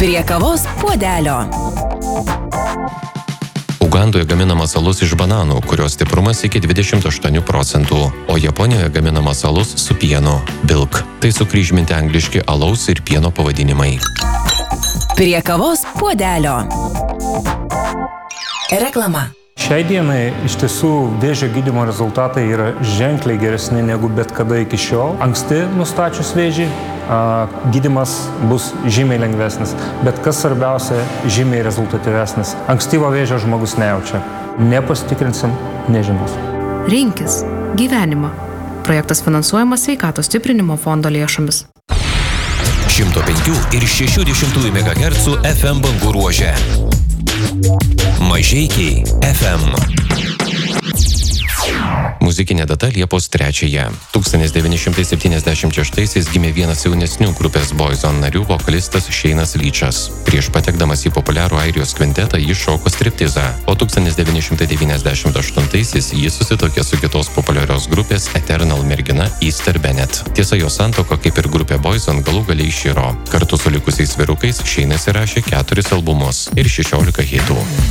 Prie kavos puodelio. Ugandoje gaminamas alus iš bananų, kurios stiprumas iki 28%, o Japonijoje gaminamas alus su pienu – Bilk. Tai sukryžminti angliški alaus ir pieno pavadinimai. Prie kavos puodelio. Reklama. Šiai dienai iš tiesų vėžio gydymo rezultatai yra ženkliai geresni negu bet kada iki šiol. Anksti nustačius vėžį, gydymas bus žymiai lengvesnis, bet kas svarbiausia, žymiai rezultatyvesnis. Ankstyvo vėžio žmogus nejaučia. Nepasitikrinsim, nežinos. Rinkis gyvenimą. Projektas finansuojamas Sveikatos stiprinimo fondo lėšomis. 105 ir 60 MHz FM bangų ruože. Mažeikiai FM. Muzikinė data Liepos 3. 1976 gimė vienas jaunesnių grupės Boyzone narių vokalistas Shane'as Leachas. Prieš patekdamas į populiarų Airijos kvintetą jis šoko striptizą, o 1998 jis susituokė su kitos populiarios grupės Eternal mergina Easter Bennett. Tiesa, jo santuoka, kaip ir grupė Boyzone, galų galiai iširo. Kartu su likusiais vyrukais Shane'as įrašė 4 albumus ir 16 hitų.